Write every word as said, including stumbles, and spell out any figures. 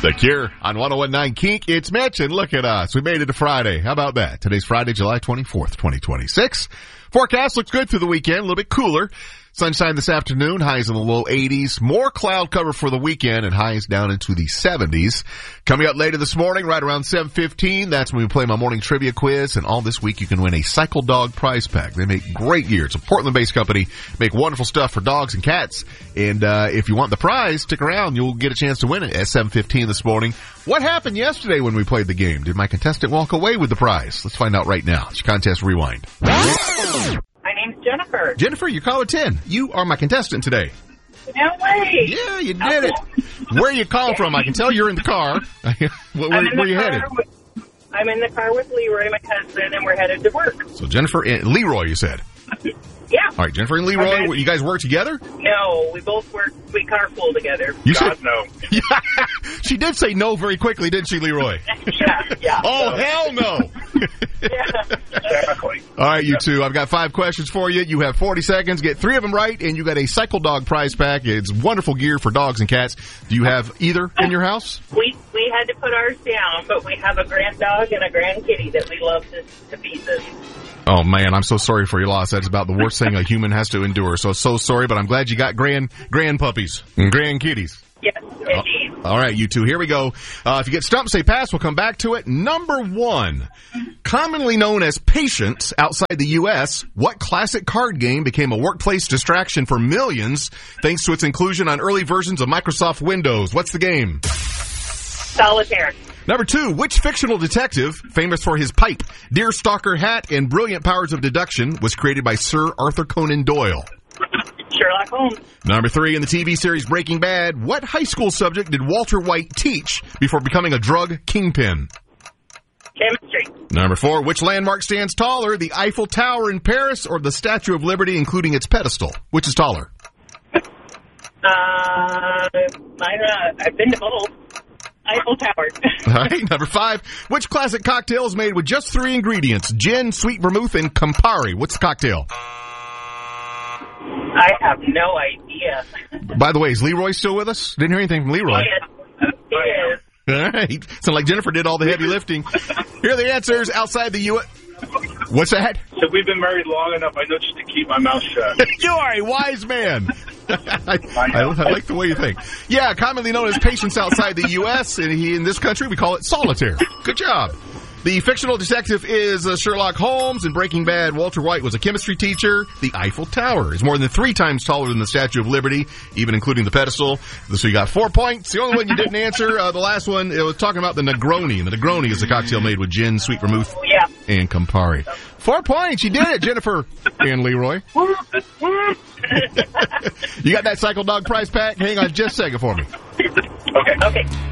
The Cure on one oh one point nine Kink. It's Mitch, and look at us. We made it to Friday. How about that? Today's Friday, July twenty-fourth, twenty twenty-six. Forecast looks good through the weekend, a little bit cooler. Sunshine this afternoon, highs in the low eighties. More cloud cover for the weekend and highs down into the seventies. Coming up later this morning, right around seven fifteen, that's when we play my morning trivia quiz. And all this week you can win a Cycle Dog prize pack. They make great gear. It's a Portland-based company. Make wonderful stuff for dogs and cats. And uh if you want the prize, stick around. You'll get a chance to win it at seven fifteen this morning. What happened yesterday when we played the game? Did my contestant walk away with the prize? Let's find out right now. It's your contest rewind. My name's Jennifer. Jennifer, you're caller ten. You are my contestant today. No way. Yeah, you did it. Where are you calling from? I can tell you're in the car. where where, where are you headed? With, I'm in the car with Leroy, my husband, and we're headed to work. So Jennifer and Leroy, you said? Yeah. All right, Jennifer and Leroy, okay. You guys work together? No, we both work, we carpool together. You God, said no. Yeah, she did say no very quickly, didn't she, Leroy? yeah, yeah. Oh, so. hell no. Yeah, exactly. All right, you two, I've got five questions for you. You have forty seconds. Get three of them right, and you got a Cycle Dog prize pack. It's wonderful gear for dogs and cats. Do you have either in your house? We we had to put ours down, but we have a grand dog and a grand kitty that we love to, to pieces. Oh, man, I'm so sorry for your loss. That's about the worst thing a human has to endure. So, so sorry, but I'm glad you got grand, grand puppies and grand kitties. Yes, indeed. All right, you two, here we go. Uh, if you get stumped, say pass. We'll come back to it. Number one, commonly known as Patience outside the U S, what classic card game became a workplace distraction for millions thanks to its inclusion on early versions of Microsoft Windows? What's the game? Solitaire. Number two, which fictional detective, famous for his pipe, deerstalker hat, and brilliant powers of deduction, was created by Sir Arthur Conan Doyle? Sherlock Holmes. Number three, in the T V series Breaking Bad, what high school subject did Walter White teach before becoming a drug kingpin? Chemistry. Number four, which landmark stands taller, the Eiffel Tower in Paris or the Statue of Liberty, including its pedestal? Which is taller? Uh, I, uh, I've been to both. Eiffel Tower. All right, number five, which classic cocktail is made with just three ingredients, gin, sweet vermouth, and Campari? What's the cocktail? I have no idea. By the way, is Leroy still with us? Didn't hear anything from Leroy. Yes, he is. All right. Sound like Jennifer did all the heavy lifting. Here are the answers outside the U S. What's that? So we've been married long enough, I know just to keep my mouth shut. You are a wise man. I, I, I like the way you think. Yeah, commonly known as Patience outside the U S, and he, in this country we call it Solitaire. Good job. The fictional detective is uh, Sherlock Holmes. In Breaking Bad, Walter White was a chemistry teacher. The Eiffel Tower is more than three times taller than the Statue of Liberty, even including the pedestal. So you got four points. The only one you didn't answer, uh, the last one, it was talking about the Negroni. And the Negroni is a cocktail made with gin, sweet vermouth, yeah. and Campari. Four points. You did it, Jennifer and Leroy. You got that Cycle Dog prize pack? Hang on just a second for me. Okay. Okay.